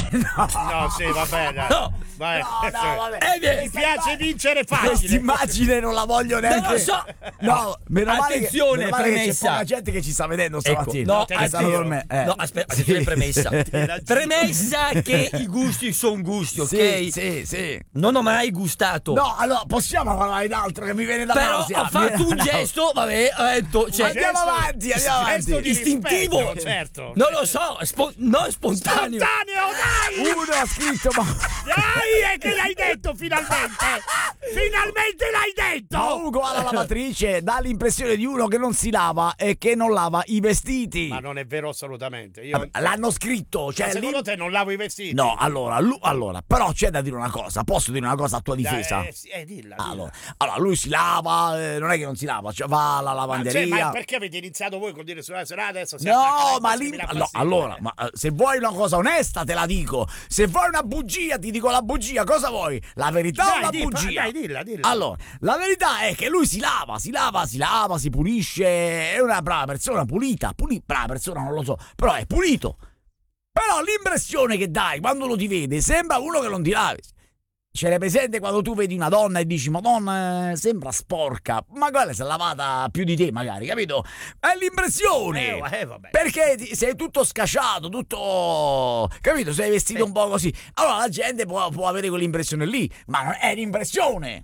No, sì, va bene. No. Vai. No, vabbè. Mi piace vincere facile. Quest'immagine non la voglio neanche. Non lo so. No, meno male Attenzione, meno male che c'è premessa. poca gente che ci sta vedendo Ecco, stamattina. no, Che stanno giro. dormendo. No, aspetta, attenzione, premessa. Premessa che i gusti sono gusti, ok? Sì. Non ho mai gustato. No, allora possiamo parlare d'altro che mi viene da Però nausea. ho fatto un gesto, vabbè, ho detto, cioè, Andiamo avanti. Gesto di istintivo. rispetto, certo. non lo so, non spontaneo. Spontaneo, dai! Uno ha scritto ma Dai, e che l'hai detto finalmente? Finalmente l'hai detto! Ugo alla lavatrice dà l'impressione di uno che non si lava e che non lava i vestiti. Ma non è vero assolutamente. Io... L'hanno scritto, cioè Ma secondo lì... te non lavo i vestiti? No, allora, però c'è da dire una cosa. Posso dire una cosa a tua difesa? Dilla. Allora, lui si lava, non è che non si lava, cioè va alla lavanderia. Ma perché avete iniziato voi col dire sulla serata adesso? No, ma lì allora, ma se vuoi una cosa onesta te la dico. Se vuoi una bugia ti dico la bugia. Cosa vuoi? La verità o la bugia? Dai, dilla. Allora, la verità è che lui si lava, si pulisce, è una brava persona, pulita, brava persona non lo so, però è pulito. Però l'impressione che dai quando lo ti vede sembra uno che non ti lavi. Ce l'hai presente quando tu vedi una donna e dici Madonna, sembra sporca, ma quella si è lavata più di te magari, capito? È l'impressione, vabbè. perché sei tutto scasciato, tutto, capito? Sei vestito un po' così, allora la gente può avere quell'impressione lì, ma non è l'impressione.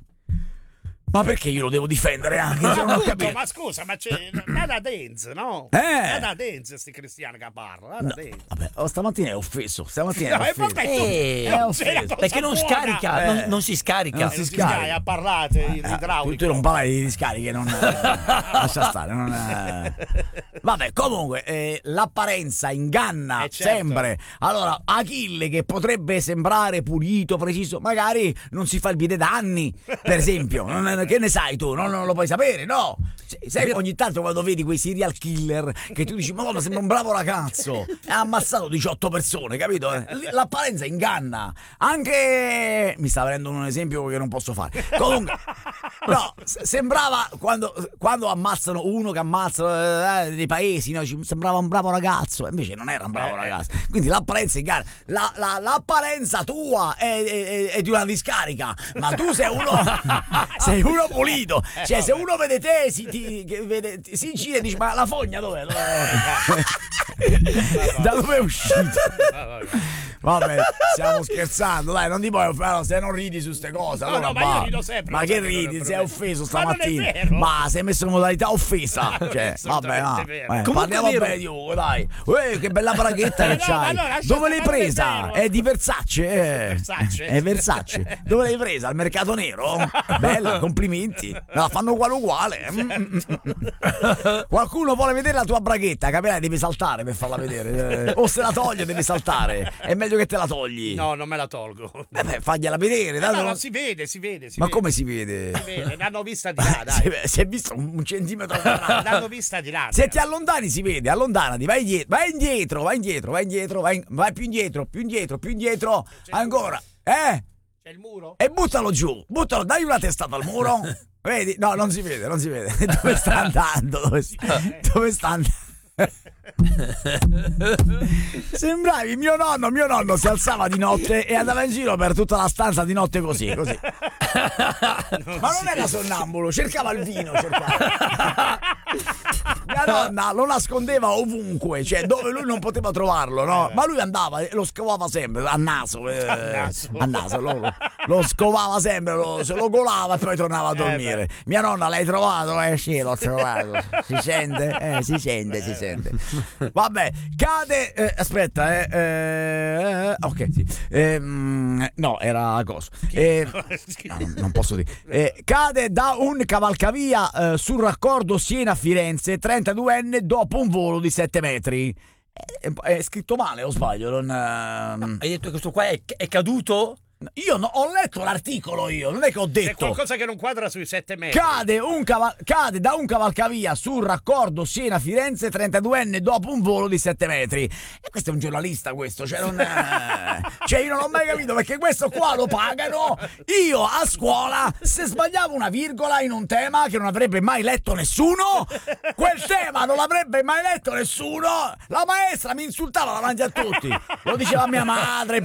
Ma perché io lo devo difendere anche? Se non ho capito. Ma scusa, ma c'è Nada Dance, no? Nada Dance, sti cristiani che parla. Vabbè, stamattina è offeso. No, vabbè, è offeso. Perché non scarica, non si scarica. Non si scarica. Parlate idraulico. Tu non parlare di discariche, non lascia stare. Vabbè, comunque l'apparenza inganna sempre. Allora, Achille che potrebbe sembrare pulito, preciso, magari non si fa il bidet da anni, per esempio. Che ne sai tu? Non lo puoi sapere, no? Sai, ogni tanto quando vedi quei serial killer che tu dici Madonna sembra un bravo ragazzo, ha ammazzato 18 persone, capito? L'apparenza inganna. Anche mi sta venendo un esempio che non posso fare. Comunque no, sembrava quando ammazzano uno che ammazza dei paesi, no? Sembrava un bravo ragazzo, invece non era un bravo ragazzo. Quindi l'apparenza inganna. L'apparenza tua è di una discarica, ma tu sei uno pulito. Cioè se uno vede te si incide e dice ma la fogna dov'è? Da dove è uscito? Vabbè, stiamo scherzando, dai, non ti puoi se non ridi su ste cose. Allora, ma io rido sempre. Ma che ridi? Sei offeso stamattina. Ma non è vero. Ma sei messo in modalità offesa. Cioè, vabbè, parliamo bene di Ugo, dai. Che bella braghetta che c'hai. Dove l'hai presa? È di Versace. È Versace. Dove l'hai presa? Al mercato nero? Bello, complimenti. La fanno uguale. Qualcuno vuole vedere la tua braghetta, capirai? Devi saltare per farla vedere. O se la toglie devi saltare. È meglio che te la togli. No, non me la tolgo. Fagliela vedere. No, si vede. Ma come si vede? Si vede, l'hanno vista di là, dai. Si è visto un centimetro da l'hanno vista di là. Se ti allontani si vede, allontanati, vai indietro, vai più indietro, ancora. C'è il muro? E buttalo giù, dai una testata al muro. Vedi? No, non si vede. Dove sta andando? Dove sta andando? Sembravi mio nonno si alzava di notte e andava in giro per tutta la stanza di notte così. Ma non era sonnambulo, cercava il vino, mia nonna lo nascondeva ovunque, cioè dove lui non poteva trovarlo, no? Ma lui andava e lo scovava sempre a naso, lo scovava sempre, se lo colava e poi tornava a dormire. Mia nonna, l'hai trovato? Sì, l'ho trovato. Si sente? Si sente. Vabbè, cade. Aspetta, ok, sì. No, era cosa. No, non posso dire. Cade da un cavalcavia sul raccordo Siena-Firenze, 32enne dopo un volo di 7 metri. È scritto male o sbaglio? Hai detto che questo qua è caduto? Io ho letto l'articolo, non è che ho detto. C'è qualcosa che non quadra sui 7 metri. Cade da un cavalcavia sul raccordo Siena-Firenze, 32enne dopo un volo di 7 metri. E questo è un giornalista, questo. Cioè, io non ho mai capito perché questo qua lo pagano. Io a scuola, se sbagliavo una virgola in un tema che non avrebbe mai letto nessuno, quel tema non l'avrebbe mai letto nessuno, la maestra mi insultava davanti a tutti. Lo diceva mia madre.